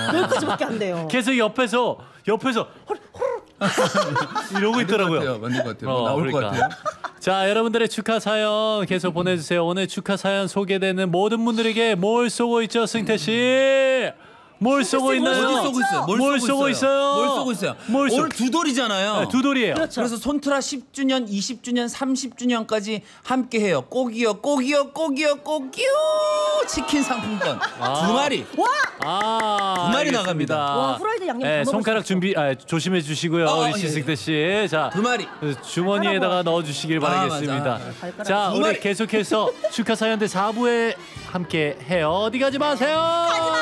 여기까지밖에 안 돼요. 계속 옆에서 이러고 있더라고요. 맞는 것 같아요. 나올 것 그러니까. 같아요. 자, 여러분들의 축하 사연 계속 보내주세요. 오늘 축하 사연 소개되는 모든 분들에게 뭘 쏘고 있죠, 승태 씨? 뭘 쏘고 있나요? 뭘 쏘고 있어요? 뭘 쏘고 있어요? 뭘 쏘고 있어요? 뭘 오늘 두 돌이잖아요. 네, 두 돌이에요. 그렇죠. 그래서 손트라 10주년, 20주년, 30주년까지 함께해요. 꼭이요. 치킨 상품권 두 마리. 두 마리 알겠습니다. 나갑니다. 와, 후라이드 양념 다 네, 넣어주셨어. 손가락 준비 조심해 주시고요, 우리 예, 신승태 씨. 자, 두 마리. 주머니에다가 넣어 주시길 바라겠습니다. 발가락. 자, 두 우리 마리. 계속해서 축하 사연대 4부에 함께 해요. 어디 가지 마세요.